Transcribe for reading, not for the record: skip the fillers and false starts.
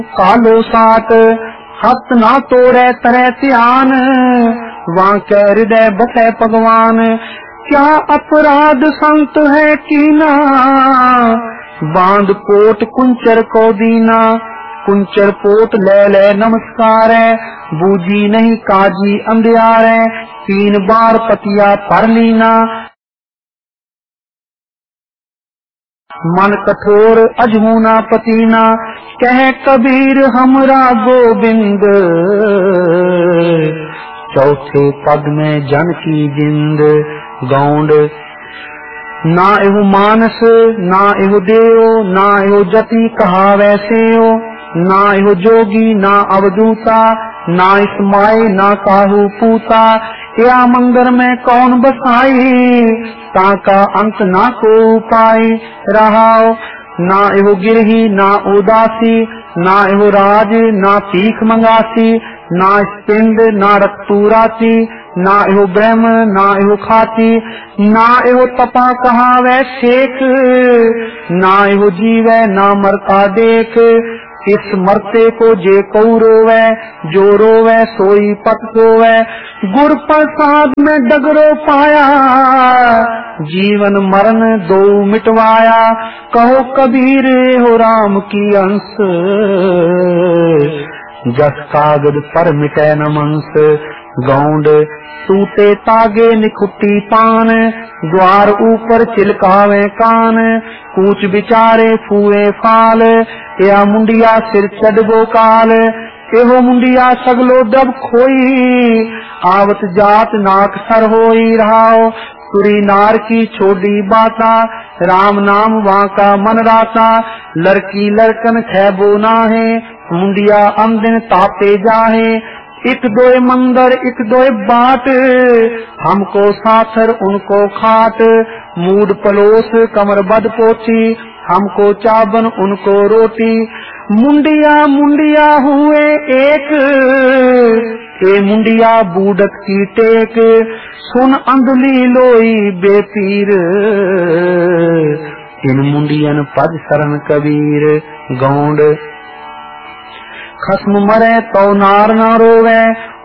कालो साट हस्त ना तोड़े तरह ध्यान, वहाँ के हृदय बसे भगवान। क्या अपराध संत है कीना, बांध पोट कुंचर को दीना। कुंचर पोट ले ले नमस्कार है, बूझी नहीं काजी अंधियार है। 3 बार पतिया पर लीना, मन कठोर अजहूना पतीना। कह कबीर हमरा गोविंद, चौथे पद में जन की जिंद। गौंड ना एहु मानस ना एहु देव, ना एहु जति कहा वैसे हो। ना एहु जोगी ना अवधूता, ना इस माए ना काहू पूता। या मंदिर में कौन बसाई, ताका अंत ना को पाई रहाओ। ना एहु गिरही ना उदासी, ना एहु राज ना तीख मंगासी। ना पिंड ना रक्तूराती, ना एहु ब्रह्म ना एहु खाती। ना एहु तपा कहा वै शेख, ना एहु जीवै ना मरता देख। इस मरते को जे को रोवे, जो रोवे सोई पत सोवे। गुर प्रसाद में डगरो पाया, जीवन मरण दो मिटवाया। कहो कबीर हो राम की अंश, जस कागज पर मिटे न मंस। गौंड सूते तागे निखुट्टी पान, द्वार ऊपर चिलकावे कान। कूच बिचारे फूए फाल, या मुंडिया सिर चढ़गो काल। एहो मुंडिया सगलो दब खोई, आवत जात नाक सर होई रहाओ। सुरी नार की छोड़ी बाता, राम नाम वहाँ का मन राता। लड़की लड़कन खैबो नाहे, मुंडिया अंदिन तापे जाहे। एक दोए मंदर एक दोए बाट, हमको साथर उनको खाट। मूड पलोस कमर बद पोथी, हमको चाबन उनको रोटी। मुंडिया मुंडिया हुए एक, ए मुंडिया बूढ़त की टेक। सुन अंधली लोई बेपीर, इन मुंडियन पद शरण कबीर। गौंड खस्म मरे तो नार न रोवे,